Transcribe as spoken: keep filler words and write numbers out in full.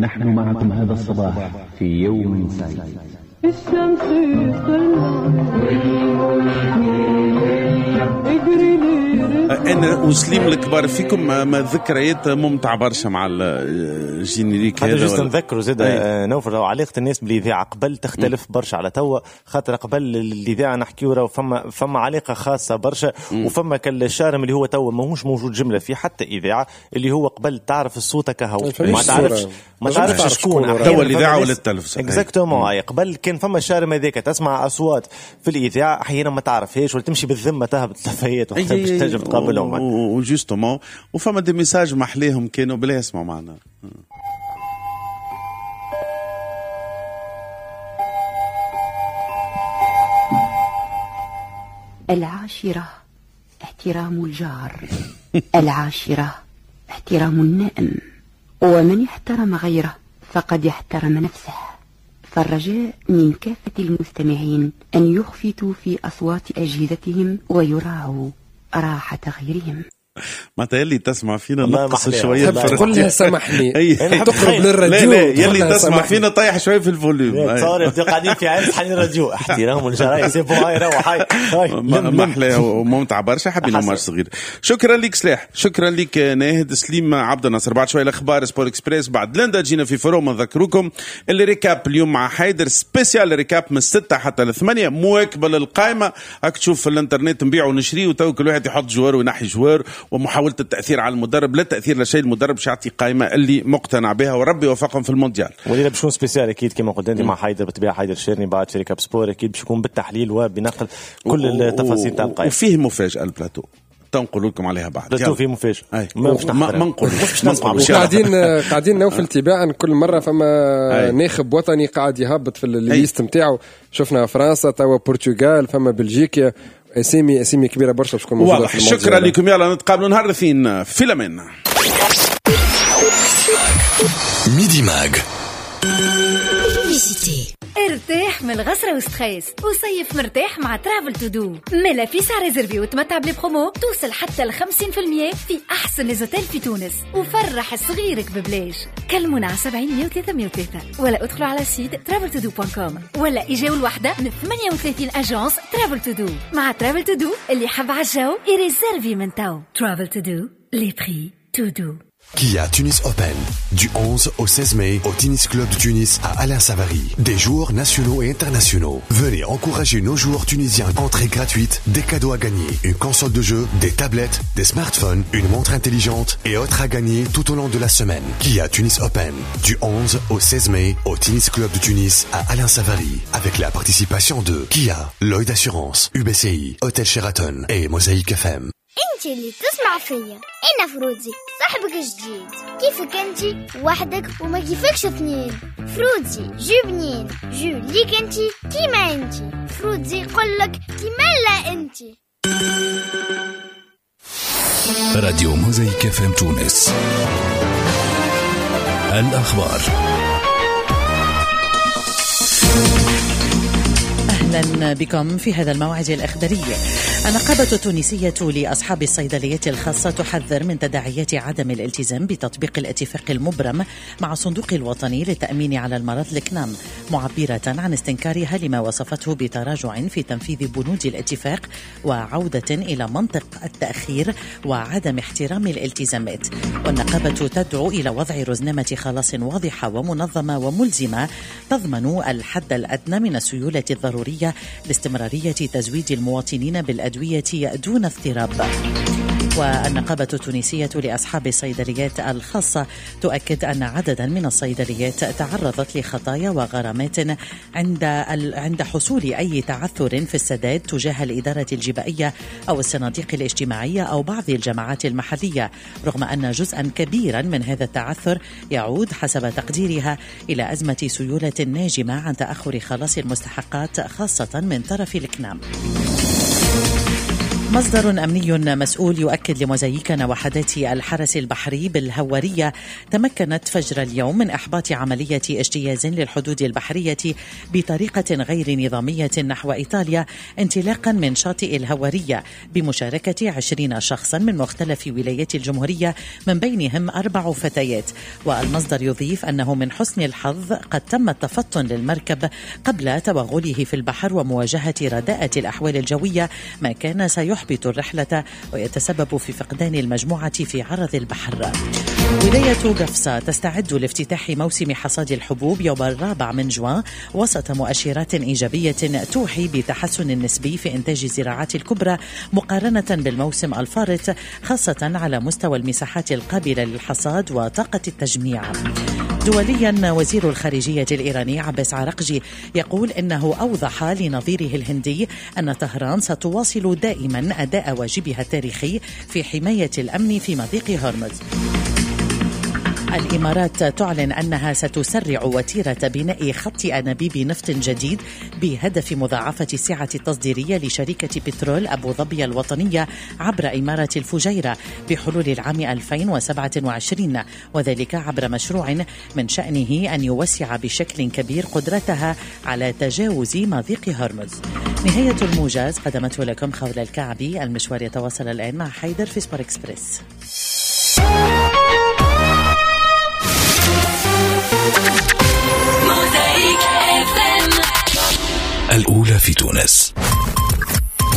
نحن معكم هذا الصباح في يوم سعيد. الشمس أنا وسليم الكبار فيكم ما ذكريات ممتعة برشا مع الجينيريك هذا. هذا جست نذكروا زاد نوفر علاقة الناس بالإذاعة قبل تختلف برشا على توا، خاطر قبل الإذاعة نحكيو راه فما فما علاقة خاصة برشا، وفما كالشارم اللي هو توا ماهوش موجود جملة في حتى إذاعة، اللي هو قبل تعرف الصوت كهو ما تعرفش ما تعرفش شكون توا الإذاعة ولا التلفزيون. اكزاكتومون. قبل كان فما الشارم هذاك تسمع أصوات في الإذاعة أحيانا ما تعرفهاش ولا تمشي بالذمة تهبط التفايات وحتى تنجم تقابلهم وجوستومون. وفما دي ميساج محليهم كانوا بلا يسمعوا معنا. العاشرة احترام الجار، العاشرة احترام النائم، ومن احترم غيره فقد احترم نفسه. فالرجاء من كافة المستمعين أن يخفتوا في أصوات أجهزتهم ويراعوا راحة غيرهم. ما يلي تسمع فينا نقص شوية كلها سامحني تقرب للراديو. لا لا يلي تسمع فينا طيح شوية في الفوليوم. صار قاعدين في عين حني الراديو احترام الجراي سيبو هاي روح هاي محلى وممتع برشا. حبينا مار صغير. شكرا لك سلاح، شكرا لك ناهد. سليم عبد الناصر. بعد شوية الأخبار سبور إكسبريس. بعد لندا جينا في فروم. نذكركم اللي ريكاب اليوم مع حيدر سبيسيال ريكاب من الستة حتى الثمانية مواكبة القائمة. هاك تشوف في الانترنت نبيع ونشري وتو كل واحد يحط جوار وينحي جوار، ومحاولة التأثير على المدرب. لا تأثير لا شيء، المدرب شعطي قائمة اللي مقتنع بها وربي وفقهم في المونديال. ولينا بشكون سبيسيال أكيد كما قلت أنت مع حيدر بتبيع حيدر الشيرني بعد في ريكاب سبور أكيد بشكون بالتحليل وبنقل كل التفاصيل تاع القائمة. وفيه مفاجأة البلاتو تنقل لكم عليها بعد. بلاتو فيه مفاجأة ما ما نقول قاعدين قاعدين نوفل تباعا كل مرة فما ناخب وطني قاعد يهبط في الليست نتاعو. شفنا فرنسا توا برتغال فما بلجيكا اسامي اسامي كبيره برشا باش تكون موجوده في الموضوع. شكرا لكم. يلا نتقابلوا نهار الاثنين في لمن ميدي ماغ. ارتاح من الغسرة وستريس وصيف مرتاح مع ترافل تو دو. ملا في ساعة ريزرفي وتمتع بلي برومو توصل حتى لخمسين في المية في أحسن ليزوتيل في تونس، وفرح صغيرك ببلاش. كلمونا على سبعين مية وثلاثة مية وثلاثة ولا ادخلوا على سيت ترافل تو دو دوت كوم ولا إجاو الوحدة من ثمانية وثلاثين أجانس ترافل تو دو. مع ترافل تو دو اللي حب عالجو يريزرفي من تاو. ترافل تو دو لي بري تو دو. Kia Tunis Open, du onze au seize mai au Tennis Club de Tunis à Alain Savary. Des joueurs nationaux et internationaux. Venez encourager nos joueurs tunisiens. Entrée gratuite, des cadeaux à gagner, une console de jeu, des tablettes, des smartphones, une montre intelligente et autres à gagner tout au long de la semaine. Kia Tunis Open, du onze au seize mai au Tennis Club de Tunis à Alain Savary. Avec la participation de Kia, Lloyd Assurance, U B C I, Hôtel Sheraton et Mosaïque F M. انت اللي تسمع فيا انا فروزي صاحبك الجديد. كيفك انت وحدك وما كيفكش اثنين؟ فروزي جو بنين جو ليك انت كيما انت. فروزي يقولك كيما لا انت. راديو موزايك اف ام تونس. الأخبار. أهلا بكم في هذا الموعد الأخباري. النقابة التونسية لأصحاب الصيدليات الخاصة تحذر من تداعيات عدم الالتزام بتطبيق الاتفاق المبرم مع الصندوق الوطني للتأمين على المرض الكنام، معبرة عن استنكارها لما وصفته بتراجع في تنفيذ بنود الاتفاق وعودة إلى منطق التأخير وعدم احترام الالتزامات. والنقابة تدعو إلى وضع رزنامة خلاص واضحة ومنظمة وملزمة تضمن الحد الأدنى من السيولة الضرورية لاستمرارية تزويد المواطنين بالأدوية دون اضطراب. والنقابة التونسية لأصحاب الصيدليات الخاصة تؤكد أن عددا من الصيدليات تعرضت لخطايا وغرامات عند عند حصول أي تعثر في السداد تجاه الإدارة الجبائية أو الصناديق الاجتماعية أو بعض الجماعات المحلية، رغم أن جزءا كبيرا من هذا التعثر يعود حسب تقديرها إلى أزمة سيولة ناجمة عن تأخر خلاص المستحقات خاصة من طرف الكنام. مصدر أمني مسؤول يؤكد لموزايكنا وحدات الحرس البحري بالهوارية تمكنت فجر اليوم من إحباط عملية اجتياز للحدود البحرية بطريقة غير نظامية نحو إيطاليا انطلاقا من شاطئ الهوارية بمشاركة عشرين شخصا من مختلف ولايات الجمهورية من بينهم أربع فتيات. والمصدر يضيف أنه من حسن الحظ قد تم التفطن للمركب قبل توغله في البحر ومواجهة رداءة الأحوال الجوية، ما كان سيحبط الرحلة ويتسبب في فقدان المجموعة في عرض البحر. ولاية قفصة تستعد لافتتاح موسم حصاد الحبوب يوم الرابع من جوان وسط مؤشرات إيجابية توحي بتحسن نسبي في إنتاج الزراعات الكبرى مقارنة بالموسم الفارط، خاصة على مستوى المساحات القابلة للحصاد وطاقة التجميع. دوليا، وزير الخارجية الإيراني عباس عراقجي يقول إنه أوضح لنظيره الهندي أن طهران ستواصل دائما أداء واجبها التاريخي في حماية الأمن في مضيق هرمز. الإمارات تعلن أنها ستسرع وتيرة بناء خط أنابيب نفط جديد بهدف مضاعفة السعة التصديرية لشركة بترول أبو ظبي الوطنية عبر إمارة الفجيرة بحلول العام ألفين وسبعة وعشرين، وذلك عبر مشروع من شأنه أن يوسع بشكل كبير قدرتها على تجاوز مضيق هرمز. نهاية الموجز قدمته لكم خولة الكعبي. المشوار يتواصل الآن مع حيدر في سبور إكسبريس. الأولى في تونس.